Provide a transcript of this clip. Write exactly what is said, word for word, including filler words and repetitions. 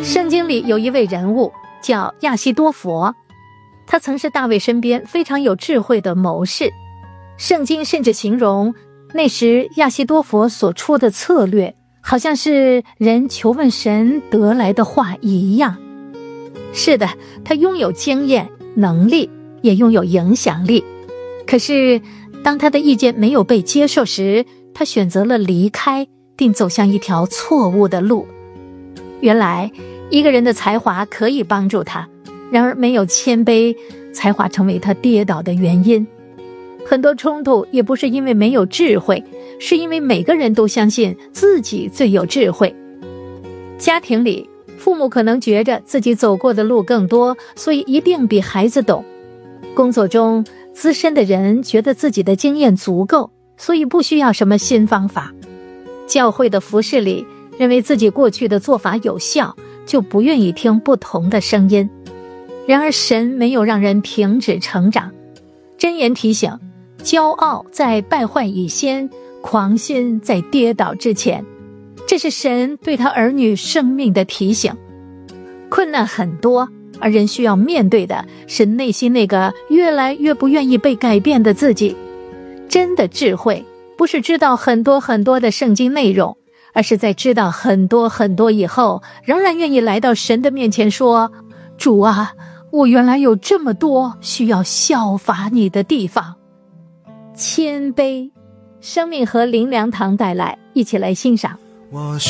圣经里有一位人物叫亚西多佛，他曾是大卫身边非常有智慧的谋士。圣经甚至形容那时亚西多佛所出的策略，好像是人求问神得来的话一样。是的，他拥有经验、能力，也拥有影响力。可是当他的意见没有被接受时，他选择了离开，并走向一条错误的路。原来一个人的才华可以帮助他，然而没有谦卑，才华成为他跌倒的原因。很多冲突也不是因为没有智慧，是因为每个人都相信自己最有智慧。家庭里，父母可能觉着自己走过的路更多，所以一定比孩子懂。工作中，资深的人觉得自己的经验足够，所以不需要什么新方法。教会的服事里，认为自己过去的做法有效，就不愿意听不同的声音。然而神没有让人停止成长。箴言提醒，骄傲在败坏以先，狂心在跌倒之前。这是神对他儿女生命的提醒。困难很多，而人需要面对的是内心那个越来越不愿意被改变的自己。真的智慧不是知道很多很多的圣经内容，而是在知道很多很多以后，仍然愿意来到神的面前说，主啊，我原来有这么多需要效法你的地方。谦卑，生命和灵粮堂带来，一起来欣赏。